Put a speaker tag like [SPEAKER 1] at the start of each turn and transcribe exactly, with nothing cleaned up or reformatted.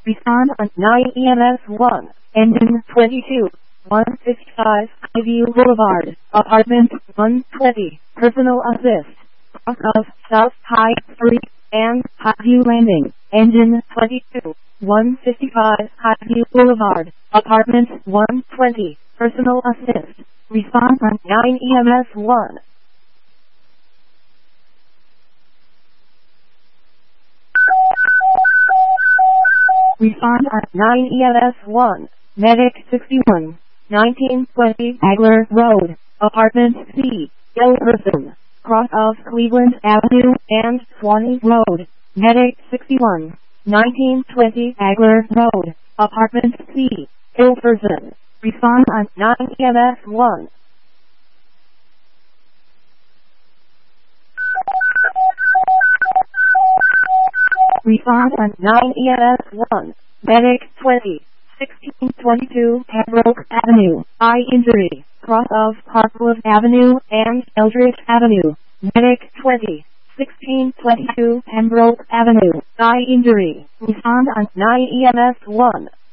[SPEAKER 1] Respond on nine E M S one. Engine twenty-two. one fifty-five Highview Boulevard, Apartment one twenty. Personal assist. Cross of South High Street and Highview Landing. Engine twenty-two. one fifty-five Highview Boulevard, Apartment one twenty. Personal assist. Respond on nine E M S one. Respond on nine E M S one. Medic sixty-one. nineteen twenty Agler Road, Apartment C, Ilverson, cross of Cleveland Avenue and Swanee Road. Medic sixty-one. nineteen twenty Agler Road, Apartment C, Ilverson. Respond on nine E M S one. Respond on nine E M S one. Medic twenty. sixteen twenty-two Pembroke Avenue. Eye injury. Cross of Parkwood Avenue and Eldridge Avenue. Medic twenty. sixteen twenty-two Pembroke Avenue. Eye injury. Respond on nine E M S one.